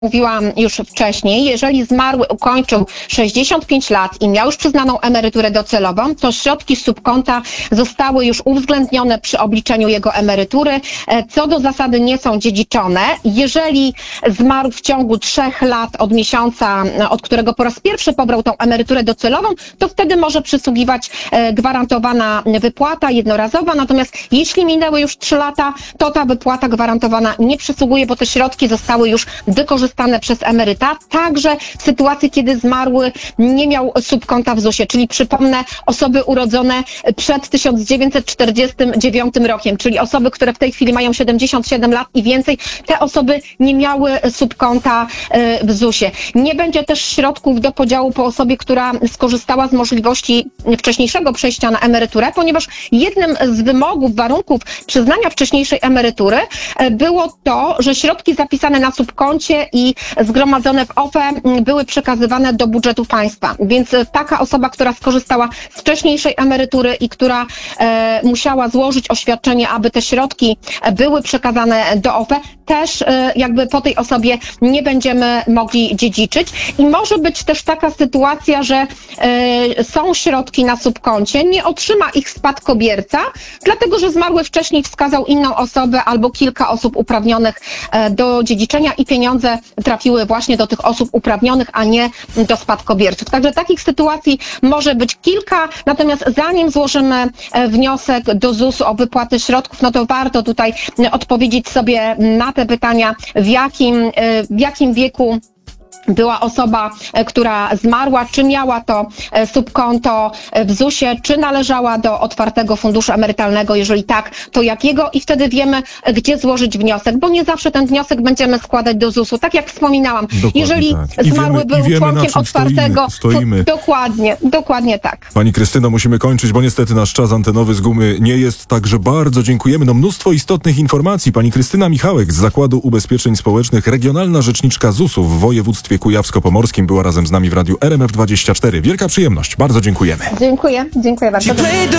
mówiłam już wcześniej, jeżeli zmarły ukończył 65 lat i miał już przyznaną emeryturę docelową, to środki z subkonta zostały już uwzględnione przy obliczeniu jego emerytury. Co do zasady nie są dziedziczone. Jeżeli zmarł w ciągu 3 lat od miesiąca, od którego po raz pierwszy pobrał tą emeryturę docelową, to wtedy może przysługiwać gwarantowana wypłata jednorazowa. Natomiast jeśli minęły już 3 lata, to ta wypłata gwarantowana nie przysługuje, bo te środki zostały już wykorzystane przez emeryta, także w sytuacji, kiedy zmarły nie miał subkonta w ZUS-ie, czyli przypomnę, osoby urodzone przed 1949 rokiem, czyli osoby, które w tej chwili mają 77 lat i więcej, te osoby nie miały subkonta w ZUS-ie. Nie będzie też środków do podziału po osobie, która skorzystała z możliwości wcześniejszego przejścia na emeryturę, ponieważ jednym z wymogów, warunków przyznania wcześniejszej emerytury było to, że środki zapisane na subkoncie i zgromadzone w OFE były przekazywane do budżetu państwa. Więc taka osoba, która skorzystała z wcześniejszej emerytury i która musiała złożyć oświadczenie, aby te środki były przekazane do OFE, też jakby po tej osobie nie będziemy mogli dziedziczyć. I może być też taka sytuacja, że są środki na subkoncie, nie otrzyma ich spadkobierca, dlatego że zmarły wcześniej wskazał inną osobę albo kilka osób uprawnionych do dziedziczenia i pieniądze trafiły właśnie do tych osób uprawnionych, a nie do spadkobierców. Także takich sytuacji może być kilka, natomiast zanim złożymy wniosek do ZUS-u o wypłatę środków, no to warto tutaj odpowiedzieć sobie na te pytania, w jakim wieku była osoba, która zmarła, czy miała to subkonto w ZUS-ie, czy należała do otwartego funduszu emerytalnego, jeżeli tak, to jakiego, i wtedy wiemy, gdzie złożyć wniosek, bo nie zawsze ten wniosek będziemy składać do ZUS-u. Tak jak wspominałam, jeżeli tak. zmarły był członkiem otwartego, stoimy. to dokładnie tak. Pani Krystyno, musimy kończyć, bo niestety nasz czas antenowy z gumy nie jest, także bardzo dziękujemy. No mnóstwo istotnych informacji. Pani Krystyna Michałek z Zakładu Ubezpieczeń Społecznych, regionalna rzeczniczka ZUS-u w województwie kujawsko-pomorskim, była razem z nami w radiu RMF24. Wielka przyjemność. Bardzo dziękujemy. Dziękuję bardzo.